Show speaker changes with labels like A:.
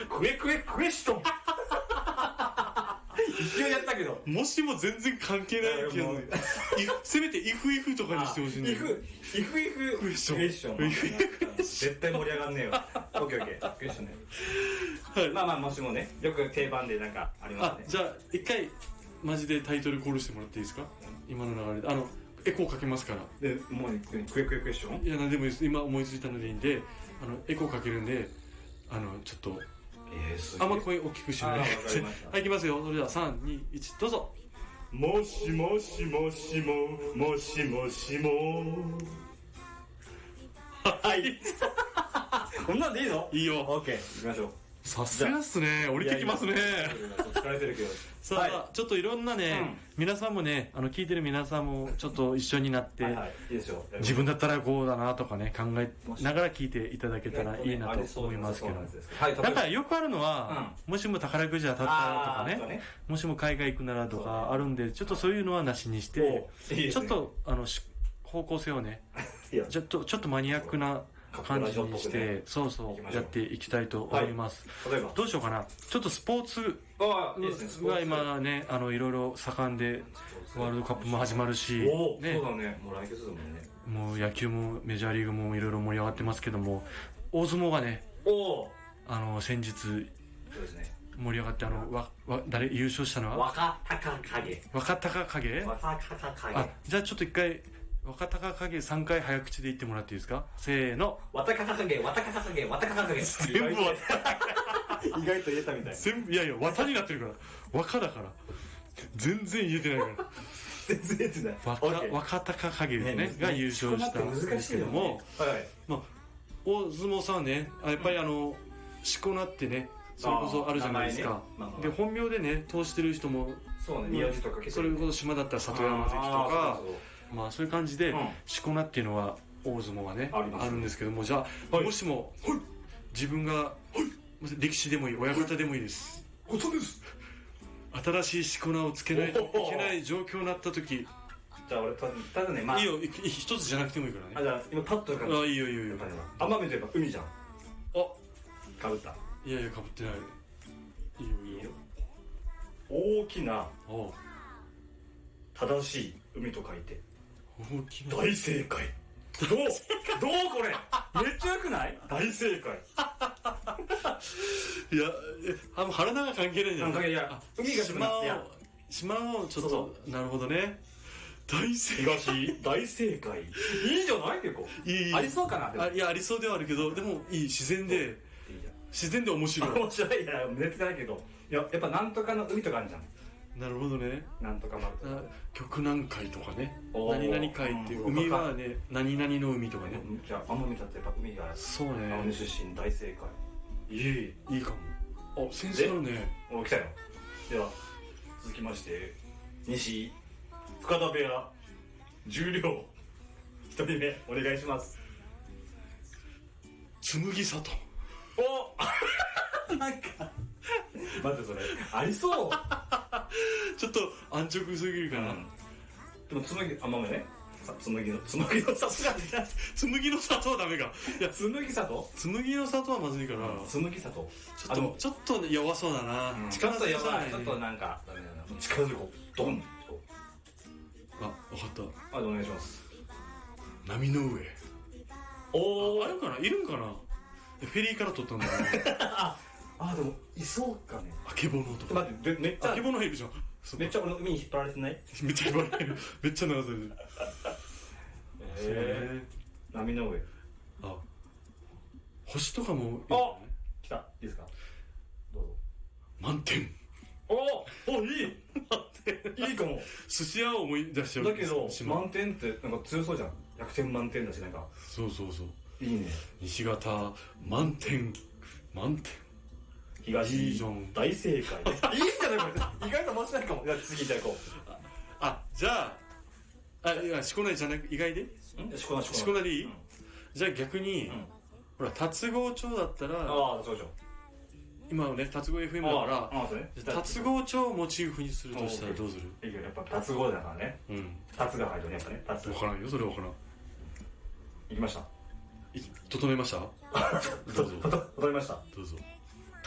A: クエストン一応やったけど、
B: もしも全然関係ない気がする。せめてイフとかにしてほしいんだよ。
A: イフクエスチョン絶対盛り上がんねえよ。オッケークエスチョンね。はい、まあもしもね、よく定番でなんかありますね。
B: じゃあ一回マジでタイトルコールしてもらっていいですか？今の流れでエコーかけますから。
A: でもうクエスチョン？
B: いや何でもいいです。今思いついたのでいいんで、エコーかけるんでちょっっとあんま声大きくしない。はい、いきますよ。それでは3、2、1、どうぞ。
A: もしもしもしももしもしも。はい。こんなんでいいの？いいよ。オッケー、行きましょう。
B: さすがっすね。降りてきますね。
A: 疲れてるけど。
B: さあ、ちょっといろんなね、皆さんもね、聞いてる皆さんもちょっと一緒になって、自分だったらこうだなとかね、考えながら聞いていただけたらいいなと思いますけど。だからよくあるのは、もしも宝くじ当たったらとかね、もしも海外行くならとかあるんで、ちょっとそういうのはなしにして、ちょっと方向性をね、ちょっとマニアックな感じにして、そうやっていきたいと思います。どうしようかな。ちょっとスポーツが今ね、いろいろ盛んで、ワールドカップも始まるし、
A: ね、そうだね、もう来月だもんね。
B: もう野球もメジャーリーグもいろいろ盛り上がってますけども、大相撲がね、先日、盛り上がって誰優勝したのは
A: 若隆景。
B: じゃあちょっと一回若隆景3回早口で言ってもらっていいですか？せーの。
A: 若隆景。全部意外と言えたみたい。
B: 全部、いや綿になってるから若だから全然言えてないから
A: 全然言えてない。
B: 若隆景ですねが優勝したんですけども、大相撲さんはね、やっぱりしこ名ってね、それこそあるじゃないですか。で本名でね通してる人も、
A: そうね、宮地とか
B: それこそ島だったら里山関とか、そういう感じでしこ名っていうのは大相撲はねあるんですけども、じゃあもしも自分が力士でもいい、親方でもいいです、新しいしこ名をつけないといけない状況になった時、
A: じゃあ俺ただね、
B: いいよ、一つじゃなくてもいいからね。
A: じゃあ今パッと浮かんだ。
B: いいよ
A: 奄美といえば海じゃん。かぶった。
B: いやかぶってない。いいよ。
A: 大きな正しい海と書いて大正解。どうこれめっちゃよくない？大正解。
B: いや腹長関係ないじゃん。
A: いや海が
B: 島をちょっと、なるほどね。大正
A: 解。いいじゃない？結構いい。ありそうかな。
B: いやありそうではあるけど、でもいい、自然で面白い。
A: 面白い。いや寝てないけど、やっぱなんとかの海とかあるじゃん。
B: なるほどね。
A: なんとか丸とか
B: 極南海とかね、何々海っていう海はね、何々の海とかね。
A: じゃあ奄美だってやっぱ海が、
B: そうね、
A: 奄美出身大正解。
B: いいかも。先生のね、
A: 来たよ。では続きまして、西深田部屋十両1人目お願いします。
B: 紬里。
A: なんか待って、それありそう。
B: ちょっと安直すぎるかな。
A: でも紬、まね、紬の里が
B: 紬の里はダメか。いや、
A: 紬の里
B: はまずいから。
A: 紬里
B: ちょっと弱そうだな。
A: 近づいた。ちょっとなんかダメだな。近づこう。ドンと。
B: わかった。
A: お願いします。
B: 波の上。あるかな、いるんかな。フェリーから撮ったんだよね。
A: でもいそうかね。
B: あけぼのとか。
A: 待って、めっちゃ
B: あけぼのいるじゃん。
A: めっちゃ俺の海に引っ張られてない？
B: めっちゃ引っ張られる。めっちゃ流されてる。
A: 波の上。
B: 星とかも。
A: 来た。いいですか？どうぞ。
B: 満点。
A: いいかも。
B: 寿司屋を思い出しちゃう。
A: だけど満点ってなんか強そうじゃん。100点満点だし、なんか。
B: そう。
A: いいね。
B: 西方満点。
A: 東大正解。いいじゃないこれ。意外と面白いかも。次じゃあ行こう。
B: じゃあしこなりじゃなく、意外で
A: しこ
B: なりいい？じゃあ逆に、ほら達郷町だったら、今はね達郷 FM だから達郷町をモチーフにするとしたらどうする？
A: いいよ、やっぱ達郷だからね。達が入るね、やっぱね。
B: 分からんよ、それ分からん。
A: 行きました。
B: 整えました？
A: 整えました。
B: どうぞ。